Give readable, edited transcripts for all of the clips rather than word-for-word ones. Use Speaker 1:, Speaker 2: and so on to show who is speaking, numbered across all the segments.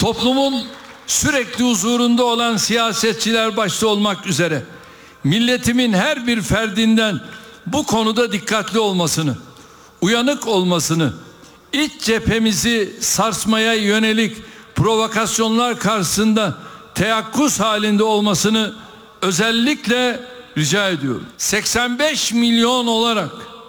Speaker 1: toplumun sürekli huzurunda olan siyasetçiler başta olmak üzere milletimin her bir ferdinden bu konuda dikkatli olmasını, uyanık olmasını, iç cephemizi sarsmaya yönelik provokasyonlar karşısında teyakkuz halinde olmasını özellikle rica ediyorum. 85 milyon olarak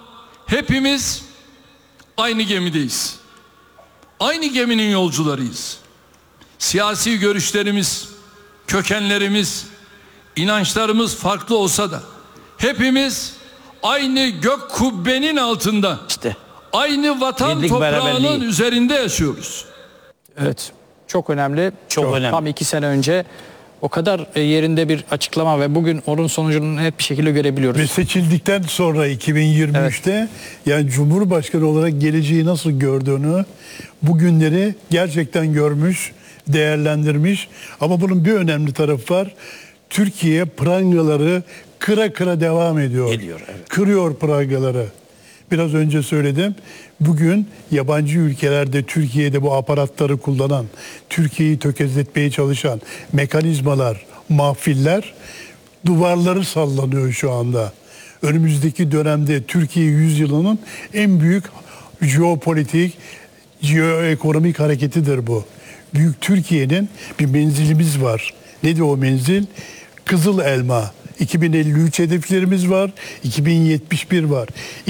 Speaker 1: hepimiz aynı gemideyiz. Aynı geminin yolcularıyız. Siyasi görüşlerimiz, kökenlerimiz, inançlarımız farklı olsa da hepimiz aynı gök kubbenin altında, aynı vatan toprağının üzerinde yaşıyoruz.
Speaker 2: Evet, çok önemli.
Speaker 3: Çok önemli.
Speaker 2: Tam 2 sene önce o kadar yerinde bir açıklama ve bugün onun sonucunu net bir şekilde görebiliyoruz.
Speaker 4: Ve seçildikten sonra 2023'te yani Cumhurbaşkanı olarak geleceği nasıl gördüğünü, bugünleri gerçekten görmüş, değerlendirmiş. Ama bunun bir önemli tarafı var. Türkiye prangaları kıra kıra devam ediyor.
Speaker 3: Evet.
Speaker 4: Kırıyor prangaları. Biraz önce söyledim. Bugün yabancı ülkelerde Türkiye'de bu aparatları kullanan, Türkiye'yi tökezletmeye çalışan mekanizmalar, mahfiller duvarları sallanıyor şu anda. Önümüzdeki dönemde Türkiye yüzyılının en büyük jeopolitik, jeoekonomik hareketidir bu. Büyük Türkiye'nin bir menzilimiz var. Nedir o menzil? Kızıl elma. 2053 hedeflerimiz var. 2071 var.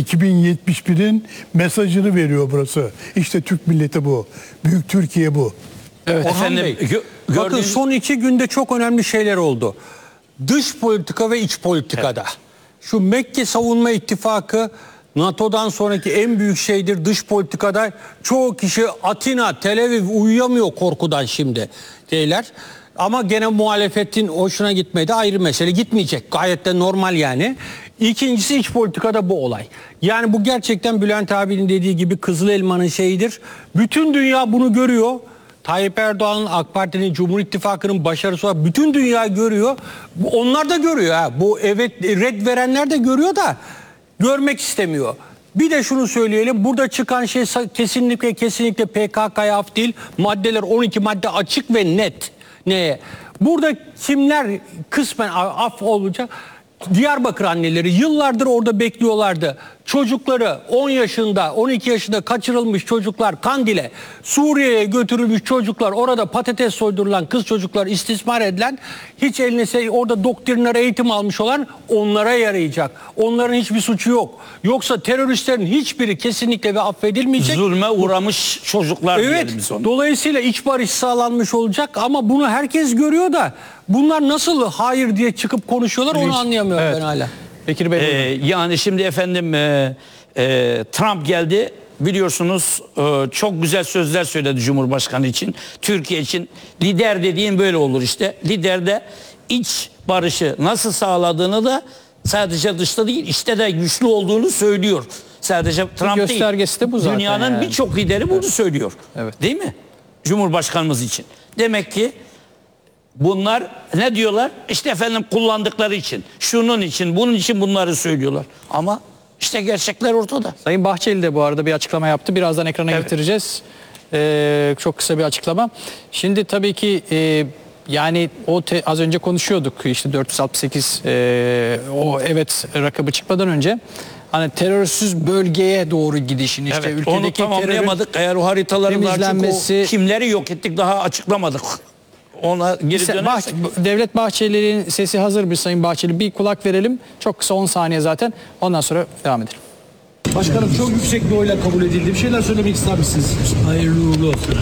Speaker 4: 2071'in mesajını veriyor burası. İşte Türk milleti bu. Büyük Türkiye bu.
Speaker 2: Evet.
Speaker 3: Orhan Bey, bakın son 2 günde çok önemli şeyler oldu. Dış politika ve iç politikada. Şu Mekke Savunma İttifakı NATO'dan sonraki en büyük şeydir dış politikada. Çoğu kişi Atina, Tel Aviv uyuyamıyor korkudan şimdi şeyler. Ama gene muhalefetin hoşuna gitmedi, ayrı mesele, gitmeyecek. Gayet de normal yani. İkincisi iç politikada bu olay. Yani bu gerçekten Bülent abinin dediği gibi Kızıl Elma'nın şeyidir. Bütün dünya bunu görüyor. Tayyip Erdoğan'ın, AK Parti'nin, Cumhur İttifakı'nın başarısı var. Bütün dünya görüyor. Onlar da görüyor. Bu evet, red verenler de görüyor da görmek istemiyor. Bir de şunu söyleyelim. Burada çıkan şey kesinlikle PKK'ya af değil. Maddeler 12 madde açık ve net. Neye? Burada kimler kısmen af olacak? Diyarbakır anneleri yıllardır orada bekliyorlardı. Çocukları 10 yaşında, 12 yaşında kaçırılmış çocuklar Kandil'e, Suriye'ye götürülmüş çocuklar, orada patates soydurulan kız çocuklar, istismar edilen, hiç eline orada doktrinler eğitim almış olan onlara yarayacak. Onların hiçbir suçu yok. Yoksa teröristlerin hiçbiri kesinlikle ve affedilmeyecek.
Speaker 1: Zulme uğramış çocuklar
Speaker 3: evet,
Speaker 1: diyelim biz onu.
Speaker 3: Dolayısıyla iç barış sağlanmış olacak ama bunu herkes görüyor da bunlar nasıl hayır diye çıkıp konuşuyorlar onu anlayamıyorum ben hala.
Speaker 2: Bekir Bey.
Speaker 1: Yani şimdi efendim Trump geldi, biliyorsunuz çok güzel sözler söyledi Cumhurbaşkanı için, Türkiye için. Lider dediğin böyle olur işte. Lider de iç barışı nasıl sağladığını da sadece dışta değil içte de güçlü olduğunu söylüyor. Sadece Trump değil.
Speaker 2: Göstergesi de bu zaten.
Speaker 1: Dünyanın
Speaker 2: yani.
Speaker 1: birçok lideri bunu söylüyor.
Speaker 2: Evet.
Speaker 1: Değil mi? Cumhurbaşkanımız için. Demek ki bunlar ne diyorlar? İşte efendim kullandıkları için, şunun için, bunun için bunları söylüyorlar. Ama işte gerçekler ortada.
Speaker 2: Sayın Bahçeli de bu arada bir açıklama yaptı. Birazdan ekrana getireceğiz. Çok kısa bir açıklama. Şimdi tabii ki yani az önce konuşuyorduk işte 468 o evet rakamı çıkmadan önce. Hani terörsüz bölgeye doğru gidişin işte ülkedeki
Speaker 1: onu tamamlayamadık. Eğer o haritaların
Speaker 2: temizlenmesi,
Speaker 1: kimleri yok ettik daha açıklamadık. Ona geri dönersek.
Speaker 2: Devlet Bahçeli'nin sesi hazır bir Sayın Bahçeli. Bir kulak verelim. Çok kısa 10 saniye zaten. Ondan sonra devam edelim.
Speaker 5: Başkanım çok yüksek bir oyla kabul edildi. Bir şeyler söylemek ister misiniz? Hayırlı uğurlu olsun.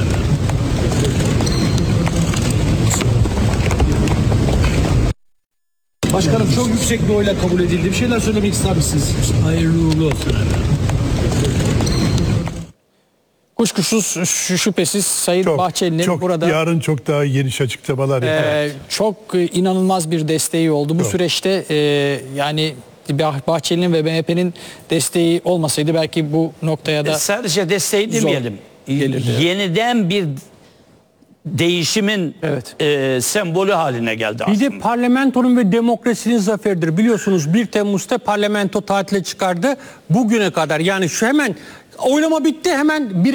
Speaker 5: Başkanım çok yüksek bir oyla kabul edildi. Bir şeyler söylemek ister misiniz? Hayırlı uğurlu olsun.
Speaker 2: Kuşkusuz şüphesiz Sayın Bahçeli'nin burada
Speaker 4: yarın çok daha geniş açıklamalar yapacak.
Speaker 2: Çok inanılmaz bir desteği oldu. Bu süreçte yani Bahçeli'nin ve MHP'nin desteği olmasaydı belki bu noktaya da
Speaker 1: sadece desteği demeyelim. Yeniden bir değişimin sembolü haline geldi aslında.
Speaker 3: Bir de parlamentonun ve demokrasinin zaferidir. Biliyorsunuz 1 Temmuz'da parlamento tatile çıkardı. Bugüne kadar yani şu hemen oylama bitti hemen bir